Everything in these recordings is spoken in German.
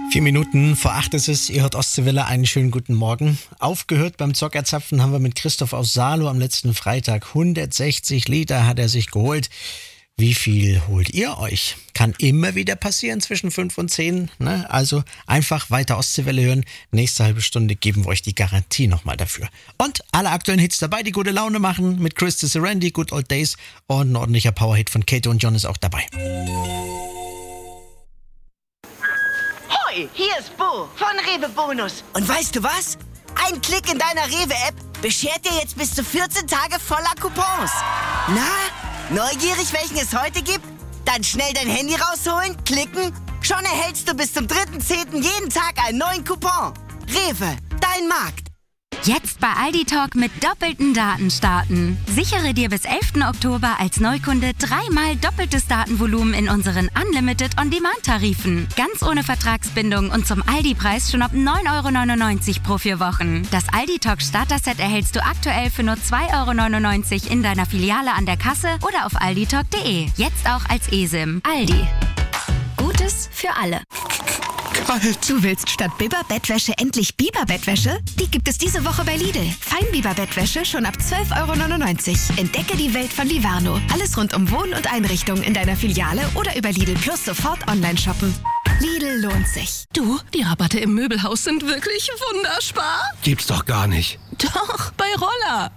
4 Minuten vor 8 ist es, ihr hört Ostseewelle, einen schönen guten Morgen. Aufgehört beim Zockerzapfen haben wir mit Christoph aus Salo am letzten Freitag. 160 Liter hat er sich geholt. Wie viel holt ihr euch? Kann immer wieder passieren zwischen 5 und 10. Ne? Also einfach weiter Ostseewelle hören. Nächste halbe Stunde geben wir euch die Garantie nochmal dafür. Und alle aktuellen Hits dabei, die gute Laune machen. Mit Chris Randy, Good Old Days. Und ein ordentlicher Powerhit von Kato und John ist auch dabei. Hoi, hier ist Bo von Rewe Bonus. Und weißt du was? Ein Klick in deiner Rewe-App beschert dir jetzt bis zu 14 Tage voller Coupons. Na, neugierig, welchen es heute gibt? Dann schnell dein Handy rausholen, klicken. Schon erhältst du bis zum 3.10. jeden Tag einen neuen Coupon. Rewe, dein Markt. Jetzt bei Aldi Talk mit doppelten Daten starten. Sichere dir bis 11. Oktober als Neukunde 3-mal doppeltes Datenvolumen in unseren Unlimited On-Demand-Tarifen. Ganz ohne Vertragsbindung und zum Aldi-Preis schon ab 9,99 € pro 4 Wochen. Das Aldi Talk Starter-Set erhältst du aktuell für nur 2,99 € in deiner Filiale an der Kasse oder auf alditalk.de. Jetzt auch als eSIM. Aldi. Gutes für alle. Kalt. Du willst statt Biber-Bettwäsche endlich Biber-Bettwäsche? Die gibt es diese Woche bei Lidl. Feinbiber-Bettwäsche schon ab 12,99 €. Entdecke die Welt von Livarno. Alles rund um Wohn- und Einrichtung in deiner Filiale oder über Lidl Plus sofort online shoppen. Lidl lohnt sich. Du, die Rabatte im Möbelhaus sind wirklich wunderbar. Gibt's doch gar nicht. Doch, bei Roller.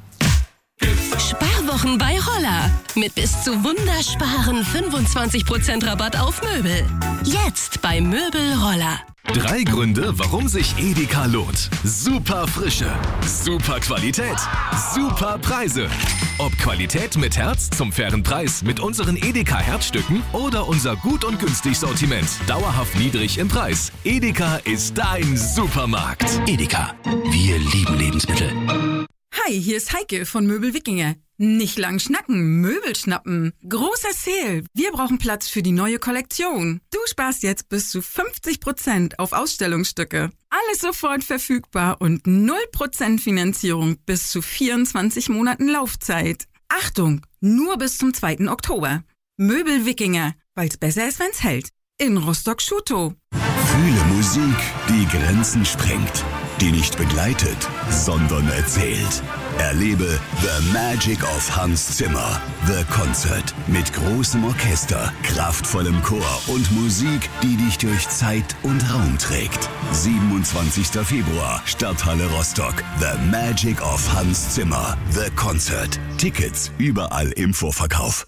Sparwochen bei Roller. Mit bis zu wundersparen 25% Rabatt auf Möbel. Jetzt bei Möbel Roller. 3 Gründe, warum sich Edeka lohnt. Super Frische, super Qualität, super Preise. Ob Qualität mit Herz zum fairen Preis mit unseren Edeka Herzstücken oder unser gut und günstig Sortiment. Dauerhaft niedrig im Preis. Edeka ist dein Supermarkt. Edeka, wir lieben Lebensmittel. Hi, hier ist Heike von Möbel Wikinger. Nicht lang schnacken, Möbel schnappen. Großer Sale. Wir brauchen Platz für die neue Kollektion. Du sparst jetzt bis zu 50% auf Ausstellungsstücke. Alles sofort verfügbar und 0% Finanzierung bis zu 24 Monaten Laufzeit. Achtung, nur bis zum 2. Oktober. Möbel Wikinger, weil's besser ist, wenn's hält. In Rostock-Schutow. Fühle Musik, die Grenzen sprengt. Die nicht begleitet, sondern erzählt. Erlebe The Magic of Hans Zimmer. The Concert. Mit großem Orchester, kraftvollem Chor und Musik, die dich durch Zeit und Raum trägt. 27. Februar, Stadthalle Rostock. The Magic of Hans Zimmer. The Concert. Tickets überall im Vorverkauf.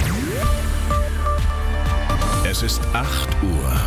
Es ist 8 Uhr.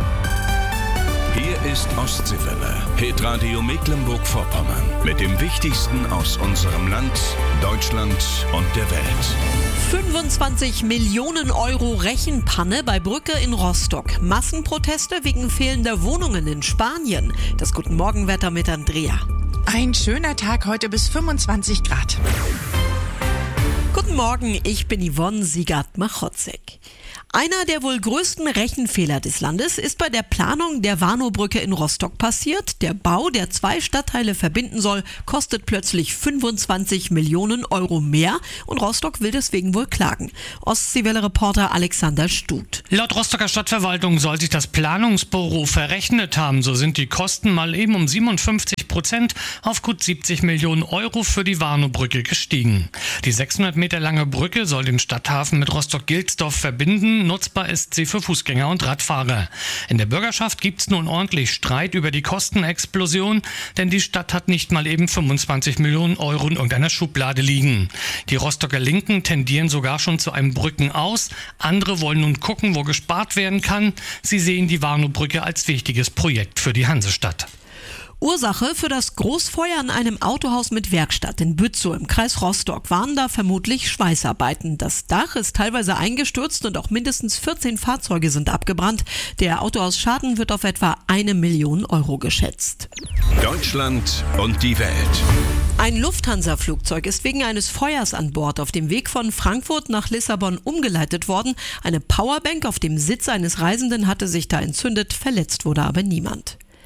Hier ist Ostseewelle, Hitradio Mecklenburg-Vorpommern. Mit dem Wichtigsten aus unserem Land, Deutschland und der Welt. 25 Millionen Euro Rechenpanne bei Brücke in Rostock. Massenproteste wegen fehlender Wohnungen in Spanien. Das Guten Morgenwetter mit Andrea. Ein schöner Tag heute bis 25 Grad. Guten Morgen, ich bin Yvonne Siegert-Machotzek. Einer der wohl größten Rechenfehler des Landes ist bei der Planung der Warnow-Brücke in Rostock passiert. Der Bau, der 2 Stadtteile verbinden soll, kostet plötzlich 25 Millionen Euro mehr und Rostock will deswegen wohl klagen. Ostseewelle-Reporter Alexander Stut. Laut Rostocker Stadtverwaltung soll sich das Planungsbüro verrechnet haben. So sind die Kosten mal eben um 57% auf gut 70 Millionen Euro für die Warnow-Brücke gestiegen. Die 600 Meter lange Brücke soll den Stadthafen mit Rostock-Gilsdorf verbinden. Nutzbar ist sie für Fußgänger und Radfahrer. In der Bürgerschaft gibt's nun ordentlich Streit über die Kostenexplosion, denn die Stadt hat nicht mal eben 25 Millionen Euro in irgendeiner Schublade liegen. Die Rostocker Linken tendieren sogar schon zu einem Brückenaus. Andere wollen nun gucken, wo gespart werden kann. Sie sehen die Warnow-Brücke als wichtiges Projekt für die Hansestadt. Ursache für das Großfeuer an einem Autohaus mit Werkstatt in Bützow im Kreis Rostock waren da vermutlich Schweißarbeiten. Das Dach ist teilweise eingestürzt und auch mindestens 14 Fahrzeuge sind abgebrannt. Der Autohausschaden wird auf etwa 1 Million Euro geschätzt. Deutschland und die Welt. Ein Lufthansa-Flugzeug ist wegen eines Feuers an Bord auf dem Weg von Frankfurt nach Lissabon umgeleitet worden. Eine Powerbank auf dem Sitz eines Reisenden hatte sich da entzündet, verletzt wurde aber niemand.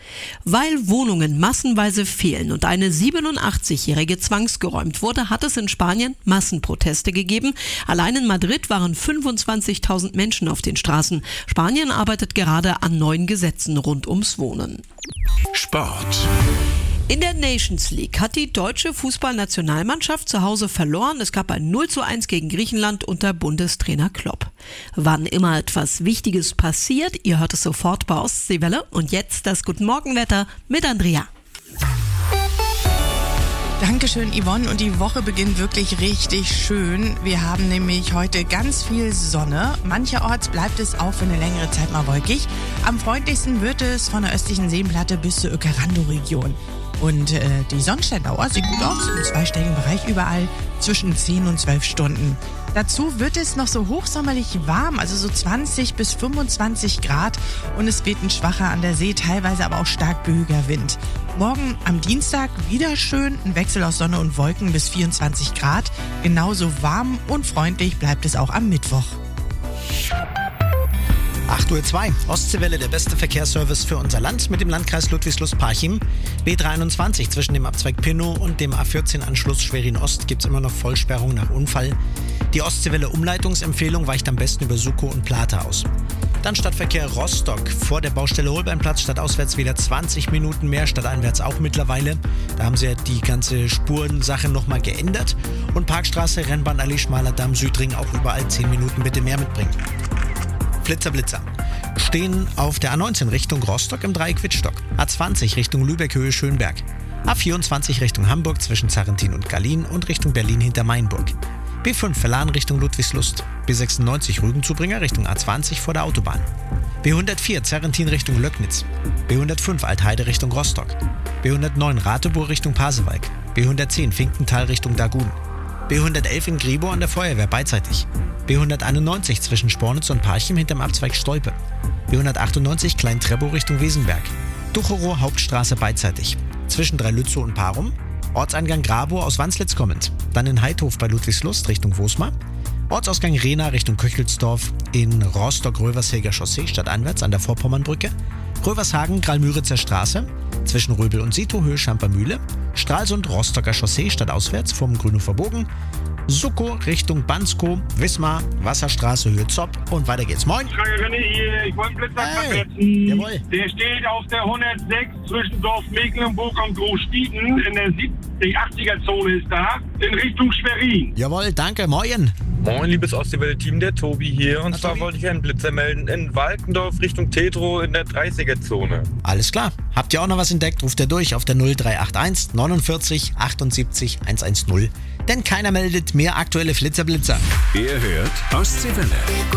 Weil Wohnungen massenweise fehlen und eine 87-Jährige zwangsgeräumt wurde, hat es in Spanien Massenproteste gegeben. Allein in Madrid waren 25.000 Menschen auf den Straßen. Spanien arbeitet gerade an neuen Gesetzen rund ums Wohnen. Sport. In der Nations League hat die deutsche Fußballnationalmannschaft zu Hause verloren. Es gab ein 0:1 gegen Griechenland unter Bundestrainer Klopp. Wann immer etwas Wichtiges passiert, ihr hört es sofort bei Ostseewelle. Und jetzt das Guten Morgen-Wetter mit Andrea. Dankeschön, Yvonne. Und die Woche beginnt wirklich richtig schön. Wir haben nämlich heute ganz viel Sonne. Mancherorts bleibt es auch für eine längere Zeit mal wolkig. Am freundlichsten wird es von der östlichen Seenplatte bis zur Öckerando-Region. Und die Sonnensteindauer sieht gut aus, im zweistelligen Bereich überall zwischen 10 und 12 Stunden. Dazu wird es noch so hochsommerlich warm, also so 20 bis 25 Grad. Und es weht ein schwacher an der See, teilweise aber auch stark böiger Wind. Morgen am Dienstag wieder schön, ein Wechsel aus Sonne und Wolken bis 24 Grad. Genauso warm und freundlich bleibt es auch am Mittwoch. 8:02 Uhr, Ostseewelle, der beste Verkehrsservice für unser Land mit dem Landkreis Ludwigslust-Parchim. B23 zwischen dem Abzweig Pinnow und dem A14-Anschluss Schwerin-Ost gibt es immer noch Vollsperrung nach Unfall. Die Ostseewelle-Umleitungsempfehlung weicht am besten über Suckow und Plata aus. Dann Stadtverkehr Rostock vor der Baustelle Holbeinplatz, stadtauswärts wieder 20 Minuten mehr, stadteinwärts auch mittlerweile. Da haben sie ja die ganze Spurensache nochmal geändert. Und Parkstraße, Rennbahnallee, Schmaler Damm, Südring auch überall 10 Minuten bitte mehr mitbringen. Blitzer. Stehen auf der A19 Richtung Rostock im Dreieck Wittstock. A20 Richtung Lübeck Höhe Schönberg. A24 Richtung Hamburg zwischen Zarrentin und Gallien und Richtung Berlin hinter Mainburg. B5 Verlan Richtung Ludwigslust. B96 Rügenzubringer Richtung A20 vor der Autobahn. B104 Zarrentin Richtung Löcknitz. B105 Altheide Richtung Rostock. B109 Rateburg Richtung Pasewalk. B110 Finkenthal Richtung Dagun. B111 in Griebow an der Feuerwehr beidseitig. B191 zwischen Spornitz und Parchim hinterm Abzweig Stolpe. B198 Klein-Treppow Richtung Wesenberg. Ducherow Hauptstraße beidseitig. Zwischen Dreilützow und Parum. Ortseingang Grabow aus Wanslitz kommend. Dann in Heidhof bei Ludwigslust Richtung Wosmar. Ortsausgang Rehna Richtung Köchelsdorf. In Rostock-Röversheger Chaussee stadteinwärts an der Vorpommernbrücke. Rövershagen Gralmüritzer Straße. Zwischen Röbel und Sito Höhe Schampermühle. Stralsund Rostocker Chaussee stadtauswärts vom Grünhofer Bogen. Suckow Richtung Banskow, Wismar, Wasserstraße Höhe Zopp und weiter geht's. Moin. René hier, ich wollte einen Blitzer versetzen. Jawohl. Der steht auf der 106 zwischen Dorf Mecklenburg und Großstieden. In der 70-80er-Zone ist da, in Richtung Schwerin. Jawohl, danke. Moin. Moin, liebes Ostseewelle-Team, der Tobi hier. Und zwar wollte ich einen Blitzer melden in Walkendorf Richtung Tetrow in der 30er-Zone. Alles klar. Habt ihr auch noch was entdeckt? Ruft ihr durch auf der 0381 49 78 110. Denn keiner meldet mehr aktuelle Flitzer-Blitzer. Ihr hört Ostseewelle.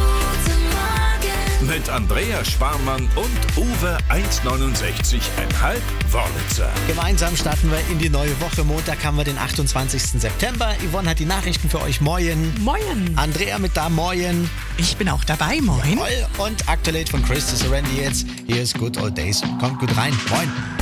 Mit Andrea Sparmann und Uwe 1,69,5 Wörlitzer. Gemeinsam starten wir in die neue Woche. Montag haben wir den 28. September. Yvonne hat die Nachrichten für euch. Moin. Moin. Andrea mit da. Moin. Ich bin auch dabei. Moin. Jawohl. Und Aktuell von Chris to Serenity jetzt. Hier ist Good Old Days. Kommt gut rein. Moin.